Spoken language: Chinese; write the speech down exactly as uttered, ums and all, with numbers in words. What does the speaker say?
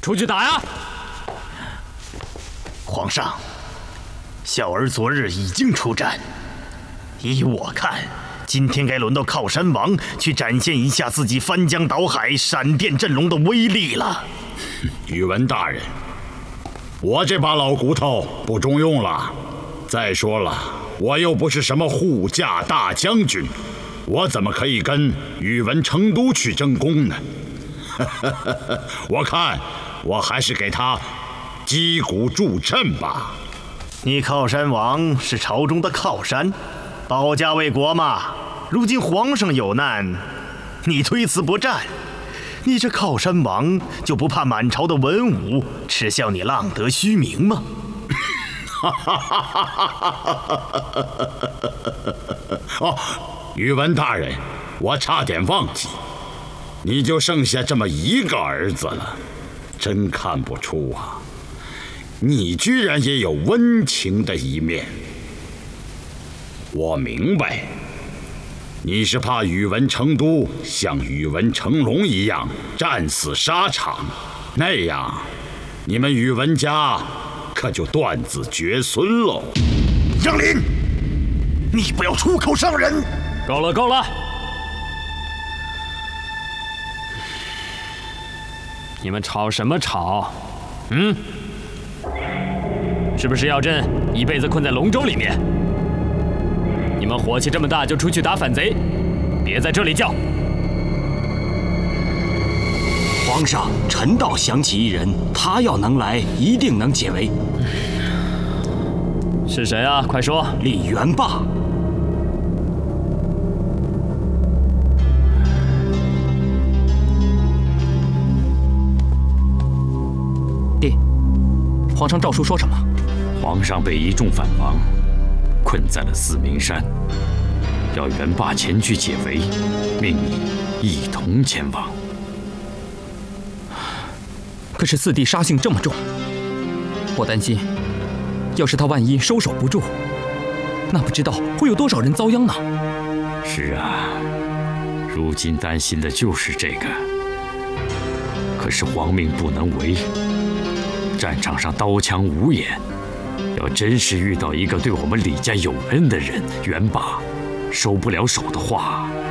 出去打呀！ 皇上，小儿昨日已经出战，依我看，今天该轮到靠山王去展现一下自己翻江倒海、闪电震龙的威力了。 宇文大人，我这把老骨头不中用了。再说了，我又不是什么护驾大将军，我怎么可以跟宇文成都去争功呢？我看我还是给他击鼓助阵吧。 你靠山王是朝中的靠山，保家卫国嘛。如今皇上有难，你推辞不战，你这靠山王就不怕满朝的文武耻笑你浪得虚名吗？ 哦，宇文大人，我差点忘记，你就剩下这么一个儿子了，真看不出啊，你居然也有温情的一面。我明白，你是怕宇文成都像宇文成龙一样战死沙场，那样你们宇文家可就断子绝孙喽。 杨林，你不要出口伤人。 够了，够了！你们吵什么吵？嗯？是不是要朕一辈子困在龙舟里面？你们火气这么大，就出去打反贼，别在这里叫！ 皇上，臣倒想起一人，他要能来，一定能解围。 是谁啊？快说！ 李元霸。 爹，皇上诏书说什么？ 皇上被一众反王困在了四明山，要元霸前去解围，命你一同前往。 可是四弟杀性这么重，我担心，要是他万一收手不住，那不知道会有多少人遭殃呢？ 是啊，如今担心的就是这个。可是皇命不能违，战场上刀枪无眼，要真是遇到一个对我们李家有恩的人，元霸收不了手的话，